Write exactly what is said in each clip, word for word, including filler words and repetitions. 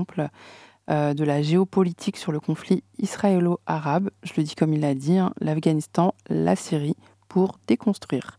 exemple, euh, de la géopolitique sur le conflit israélo-arabe. Je le dis comme il l'a dit, hein, l'Afghanistan, la Syrie, pour déconstruire.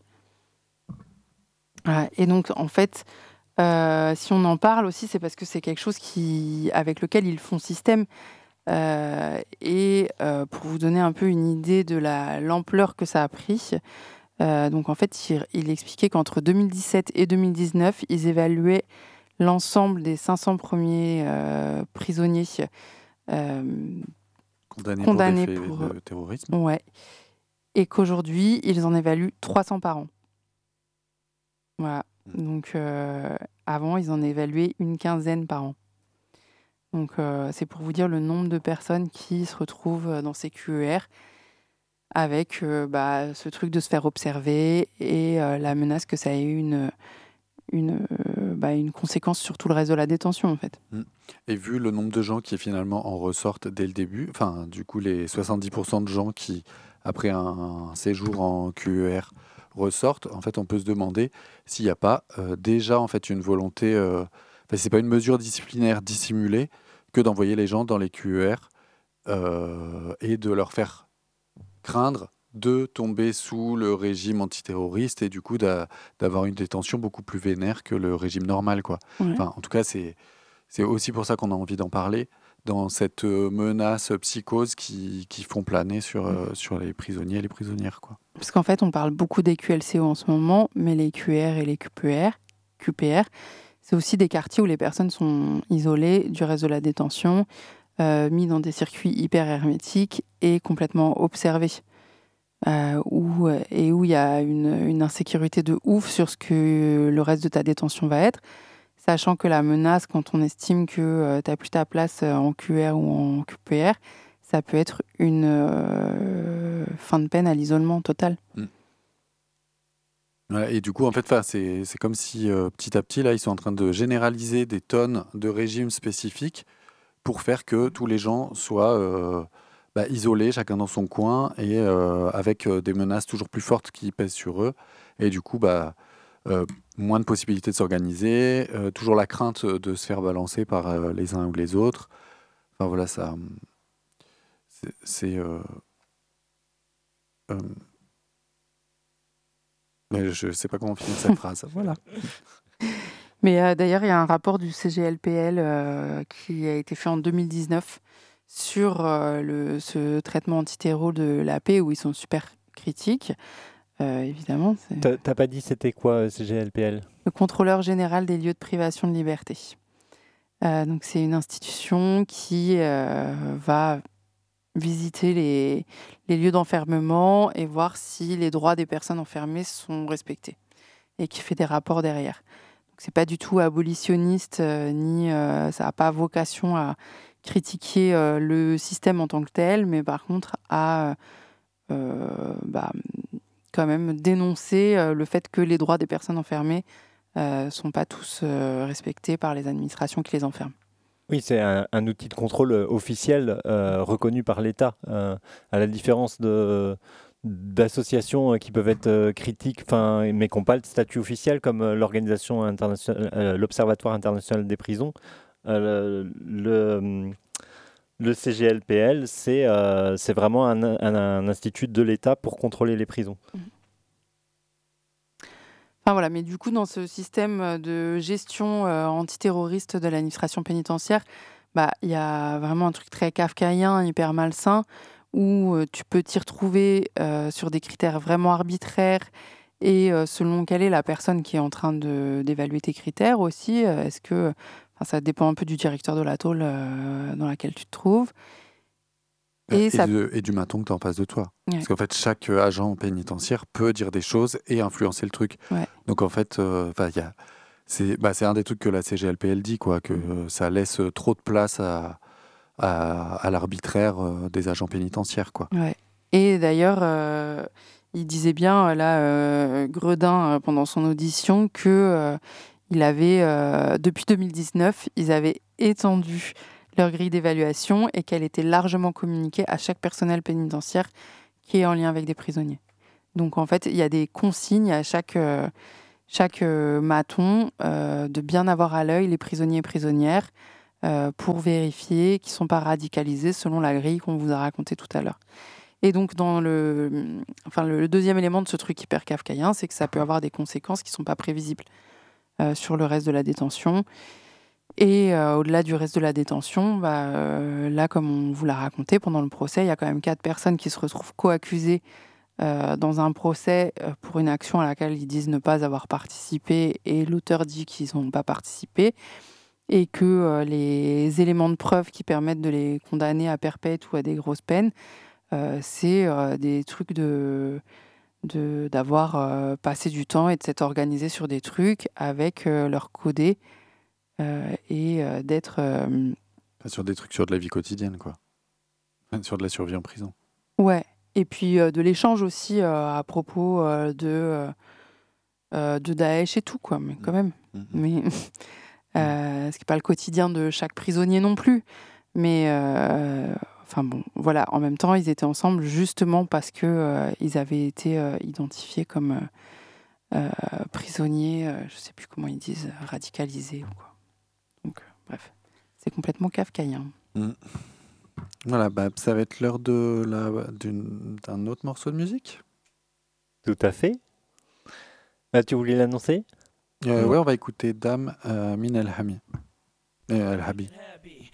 Voilà. Et donc, en fait, euh, si on en parle aussi, c'est parce que c'est quelque chose qui, avec lequel ils font système. Euh, et euh, pour vous donner un peu une idée de la, l'ampleur que ça a pris, euh, donc en fait, il, il expliquait qu'entre deux mille dix-sept et deux mille dix-neuf, ils évaluaient l'ensemble des cinq cents premiers euh, prisonniers euh, Condamnés, condamnés pour des faits pour... de terrorisme. Ouais. Et qu'aujourd'hui, ils en évaluent trois cents par an. Voilà. Mm. Donc euh, avant, ils en évaluaient une quinzaine par an. Donc euh, c'est pour vous dire le nombre de personnes qui se retrouvent dans ces Q E R avec euh, bah, ce truc de se faire observer et euh, la menace que ça ait une, une, euh, bah, une conséquence sur tout le reste de la détention, en fait. Mm. Et vu le nombre de gens qui finalement en ressortent dès le début, enfin du coup les soixante-dix pour cent de gens qui, après un, un séjour en Q E R, ressortent, en fait on peut se demander s'il n'y a pas euh, déjà en fait une volonté, euh, enfin c'est pas une mesure disciplinaire dissimulée que d'envoyer les gens dans les Q E R euh, et de leur faire craindre de tomber sous le régime antiterroriste et du coup d'a- d'avoir une détention beaucoup plus vénère que le régime normal, quoi. Ouais. Enfin, en tout cas, c'est c'est aussi pour ça qu'on a envie d'en parler, dans cette euh, menace psychose qui, qui font planer sur, euh, sur les prisonniers et les prisonnières, quoi. Parce qu'en fait, on parle beaucoup des Q L C O en ce moment, mais les Q R et les Q P R, Q P R, c'est aussi des quartiers où les personnes sont isolées du reste de la détention, euh, mis dans des circuits hyper hermétiques et complètement observés. Euh, où, et où il y a une, une insécurité de ouf sur ce que le reste de ta détention va être, sachant que la menace, quand on estime que euh, tu n'as plus ta place euh, en Q R ou en Q P R, ça peut être une euh, fin de peine à l'isolement total. Mm. Ouais, et du coup, en fait, 'fin, c'est c'est comme si euh, petit à petit, là, ils sont en train de généraliser des tonnes de régimes spécifiques pour faire que tous les gens soient euh, bah, isolés, chacun dans son coin, et euh, avec euh, des menaces toujours plus fortes qui pèsent sur eux. Et du coup, bah, euh, moins de possibilités de s'organiser, euh, toujours la crainte de se faire balancer par euh, les uns ou les autres. Enfin voilà, ça, hum, c'est... c'est, euh, euh, mais je sais pas comment finir cette phrase. Voilà. Mais euh, d'ailleurs, il y a un rapport du C G L P L euh, qui a été fait en deux mille dix-neuf sur euh, le, ce traitement antiterro de la paix où ils sont super critiques. Euh, évidemment, c'est T'as t'as pas dit c'était quoi euh, C G L P L? le contrôleur général des lieux de privation de liberté. Euh, donc c'est une institution qui euh, va visiter les, les lieux d'enfermement et voir si les droits des personnes enfermées sont respectés et qui fait des rapports derrière. Donc c'est pas du tout abolitionniste euh, ni euh, ça n'a pas vocation à critiquer euh, le système en tant que tel, mais par contre à euh, bah, quand même dénoncer euh, le fait que les droits des personnes enfermées ne sont pas tous euh, respectés par les administrations qui les enferment. Oui, c'est un, un outil de contrôle euh, officiel euh, reconnu par l'État, euh, à la différence de d'associations euh, qui peuvent être euh, critiques, enfin, mais qui n'ont pas le statut officiel, comme euh, l'organisation internationale, euh, l'Observatoire international des prisons. Euh, le, le, le C G L P L, c'est euh, c'est vraiment un, un, un institut de l'État pour contrôler les prisons. Enfin voilà, mais du coup, dans ce système de gestion euh, antiterroriste de l'administration pénitentiaire, bah, il y a vraiment un truc très kafkaïen, hyper malsain, où euh, tu peux t'y retrouver euh, sur des critères vraiment arbitraires et euh, selon quelle est la personne qui est en train de, d'évaluer tes critères aussi. euh, est-ce que, enfin, ça dépend un peu du directeur de la tôle euh, dans laquelle tu te trouves. Et, Et ça, de- et du maton que tu as en face de toi. ouais, Parce qu'en fait, chaque euh, agent pénitentiaire peut dire des choses et influencer le truc. ouais. Donc en fait, euh, 'fin, il y a, c'est bah, c'est un des trucs que la C G L P L dit, quoi, que euh, ça laisse euh, trop de place à, à, à l'arbitraire euh, des agents pénitentiaires, quoi. Ouais. Et d'ailleurs, euh, il disait bien, euh, là, euh, Gredin, euh, pendant son audition, que euh, il avait, euh, depuis deux mille dix-neuf, ils avaient étendu leur grille d'évaluation et qu'elle était largement communiquée à chaque personnel pénitentiaire qui est en lien avec des prisonniers. Donc, en fait, il y a des consignes à chaque, euh, chaque euh, maton euh, de bien avoir à l'œil les prisonniers et prisonnières, euh, pour vérifier qu'ils ne sont pas radicalisés selon la grille qu'on vous a racontée tout à l'heure. Et donc, dans le, enfin, le, le deuxième élément de ce truc hyper kafkaïen, c'est que ça peut avoir des conséquences qui ne sont pas prévisibles euh, sur le reste de la détention. Et euh, au-delà du reste de la détention, bah, euh, là, comme on vous l'a raconté, pendant le procès, il y a quand même quatre personnes qui se retrouvent co-accusées euh, dans un procès euh, pour une action à laquelle ils disent ne pas avoir participé, et l'auteur dit qu'ils n'ont pas participé, et que euh, les éléments de preuve qui permettent de les condamner à perpète ou à des grosses peines, euh, c'est euh, des trucs de... De, d'avoir euh, passé du temps et de s'être organisé sur des trucs avec euh, leur codé euh, et euh, d'être... euh, Enfin, sur des trucs sur de la vie quotidienne, quoi. Enfin, sur de la survie en prison. Ouais. Et puis euh, de l'échange aussi euh, à propos euh, de, euh, euh, de Daesh et tout, quoi. Mais quand même. Mmh. Mais euh, ce qui n'est pas le quotidien de chaque prisonnier non plus. Mais euh, enfin bon, voilà. En même temps, ils étaient ensemble justement parce que euh, ils avaient été euh, identifiés comme euh, euh, prisonniers, euh, je sais plus comment ils disent, radicalisés ou quoi. Donc euh, bref, c'est complètement kafkaïen. Mmh. Voilà, bah, ça va être l'heure de la, d'une, d'un autre morceau de musique. Tout à fait. Ah, tu voulais l'annoncer? Euh, Non. ouais, on va écouter Dame euh, Min El Hami. Euh, El Habi.